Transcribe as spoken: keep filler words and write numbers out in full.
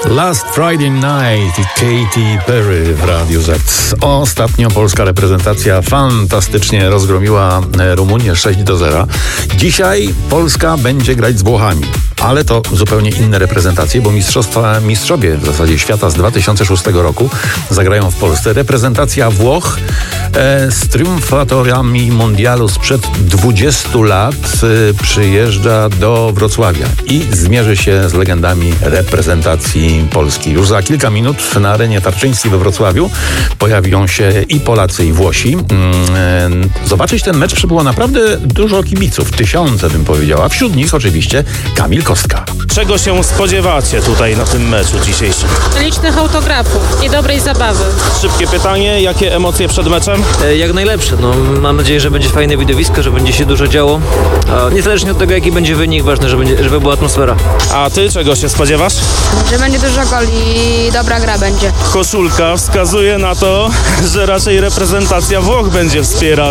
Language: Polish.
Last Friday Night i Katy Perry w Radiu Z. Ostatnio polska reprezentacja fantastycznie rozgromiła Rumunię sześć do zera. Dzisiaj Polska będzie grać z Włochami. Ale to zupełnie inne reprezentacje, bo mistrzostwa, mistrzowie w zasadzie świata z dwa tysiące szóstego roku zagrają w Polsce. Reprezentacja Włoch e, z triumfatorami mundialu sprzed dwudziestu lat e, przyjeżdża do Wrocławia i zmierzy się z legendami reprezentacji Polski. Już za kilka minut na arenie Tarczyńskiej we Wrocławiu pojawią się i Polacy, i Włosi. E, zobaczyć ten mecz przybyło naprawdę dużo kibiców, tysiące bym powiedział, a wśród nich oczywiście Kamil Kostka. Czego się spodziewacie tutaj na tym meczu dzisiejszym? Licznych autografów i dobrej zabawy. Szybkie pytanie, jakie emocje przed meczem? E, jak najlepsze. No, mam nadzieję, że będzie fajne widowisko, że będzie się dużo działo. A niezależnie od tego, jaki będzie wynik, ważne, żeby, żeby była atmosfera. A ty czego się spodziewasz? Że będzie dużo goli i dobra gra będzie. Koszulka wskazuje na to, że raczej reprezentacja Włoch będzie wspierana.